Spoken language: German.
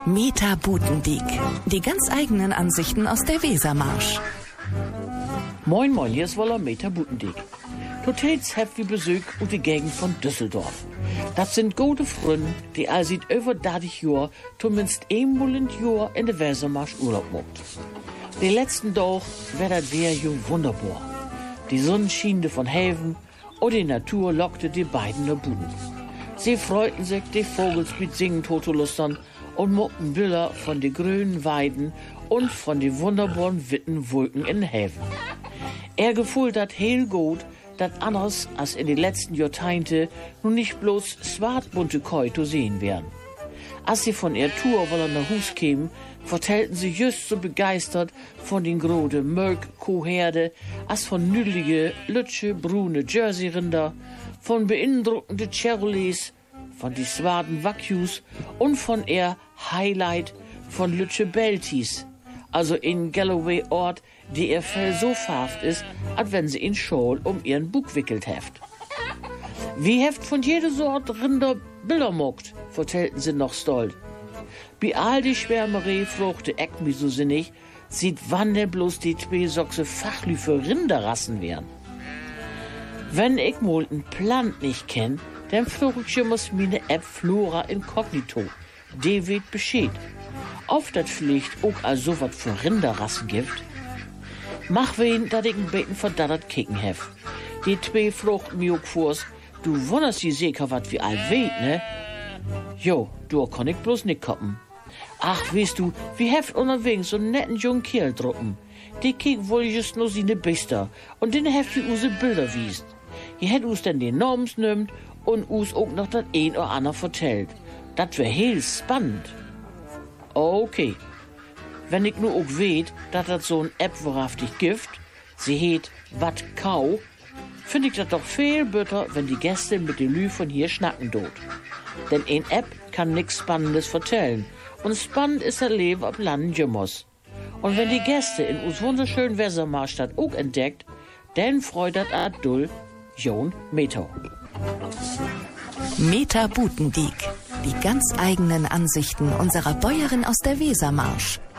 Meta Butendiek. Die ganz eigenen Ansichten aus der Wesermarsch. Moin moin, hier ist Woller Meta Butendiek. Totals habt wir Besuch und die Gegend von Düsseldorf. Das sind gute Freunde, die all seit über 30 Jahren zumindest einmal im Jahr in der Wesermarsch Urlaub macht. Die letzten Tag war das Wehr wunderbar. Die Sonne schien von Häfen und die Natur lockte die beiden nach Buden. Sie freuten sich, die Vogelspiel singen Totolustern und muckten Bilder von den grünen Weiden und von den wunderbaren witten Wolken in den Häfen. Er gefühlt dat heel gut, dat anders als in den letzten Jahrzehnten nun nicht bloß swartbunte Koi zu sehen wären. Als sie von ihr Tour wollen nach Hus kämen, vertellten sie just so begeistert von den grode Mölk-Kuhherde als von nüdlige, lütsche, brune Jersey-Rinder, von beeindruckende Chevrolets, von die swarten Wagyus und von ihr Highlight von lütsche Belties, also in Galloway-Ort, die ihr Fell so farft ist, als wenn sie in Schal um ihren Bug wickelt heft. Wie heft von jeder Sort Rinder Bilder mockt, vertellten sie noch stolz. Bei all die Schwärmerei fruchte Eck mich so sinnig, sieht wann denn bloß die zwei Sochse Fachlü für Rinderrassen wären. Wenn ich mal ein Plant nicht kenn, dann frucht ich muss meine App Flora Incognito. Die wird Bescheid. Oft dat vielleicht auch als so wat für Rinderrassen gibt. Mach wen, dat ich ein Beten verdattert kicken hef. Die zwei fruchten mir auch vors, du wunderst die sicher wat wie all weet, ne? Jo, du kann ich bloß nicht koppen. Ach, weißt du, wie heft unterwegs so einen netten jungen Kerl drucken. Die kiek wohl just nur seine Bister und den heft die use Bilder wiest. Die hätt us denn den Namens nimmt und us auch noch dat ein oder ander vertellt. Dat wär heel spannend. Okay. Wenn ich nur auch weet, dat dat so ein App wahrhaftig Gift, sie heet Wat Kau, find ich dat doch viel besser, wenn die Gäste mit dem Lü von hier schnacken dort. Denn ein App kann nix Spannendes vertellen. Und spannend ist das Leben ab Land Jümmers. Und wenn die Gäste in uns wunderschönen Wesermarschstadt auch entdeckt, dann freut das Adul Jon Meto. Meta Butendiek. Die ganz eigenen Ansichten unserer Bäuerin aus der Wesermarsch.